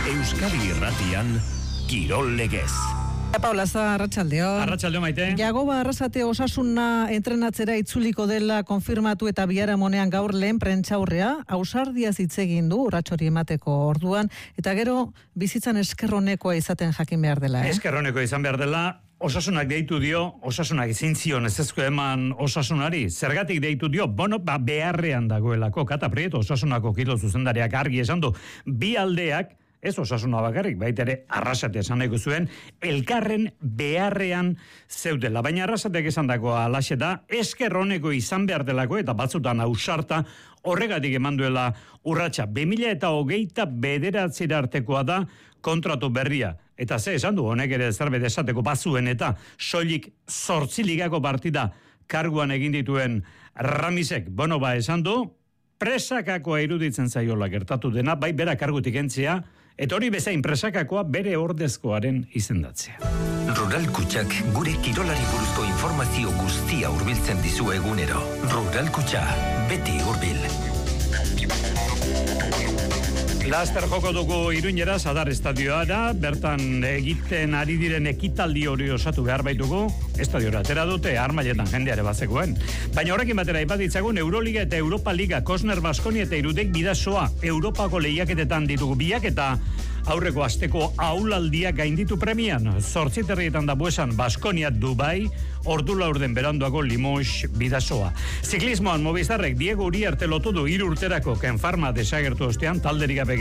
Euskadi Irratian Kirol Legez. Paula, arratsaldeon. Arratsaldeon, Maite. Jagoba Arrasate Osasuna entrenatzera itzuliko dela konfirmatu eta biharamonean gaur lehen prentsaurrea, ausardiaz hitz egin du urrats hori emateko orduan, eta gero bizitzan eskerronekoa izaten jakin behar dela. Eskerronekoa izan behar dela. Osasunak deitu dio, Osasunak ezin zion ezezko eman Osasunari. Zergatik deitu dio, beharrean dagoelako. Kata Prieto, Osasunako kilo zuzendariak argi esan du. Bi aldeak, ez Osasuna bakarrik, baitere Arrasate esan nahiko zuen, elkarren beharrean zeudela. Baina Arrasatek esan dagoa alaxe da, eskerroneko izan behar delako, eta batzutan ausarta, horregatik eman duela urratsa. 2029 artekoa da kontratu berria. Eta ze esan du, honek ere zerbait esateko bazuen, eta soilik 8 ligako partida karguan egin dituen Ramisek, esan du, presakakoa iruditzen zaiola gertatu dena, bai bera kargutik entzia, eta hori bezain presakakoa bere ordezkoaren izendatzea. Rural Kutxak gure kirolari buruzko informazio guztia hurbiltzen dizu egunero. Rural Kutxa, beti hurbil. Laster joko dugu Iruñera, Sadar estadioara, bertan egiten ari diren ekitaldi hori osatu behar baitugu, estadiora atera dute, armailetan jendeare bazegoen. Baina horrekin batera ipatitzagun Euroliga eta Europa Liga, Kosner Baskonia eta Irudek Bidasoa, Europako lehiaketetan ditugu biak eta aurreko asteko aulaldiak gainditu premian. 8 herrietan da Buesan, Baskonia, Dubai, ordu laurden beranduago Limoges, Bidasoa. Ziklismoan Movistarrek Diego Uriarte lotu du 3 urterako Kenfarma desagertu ostean talderik gabe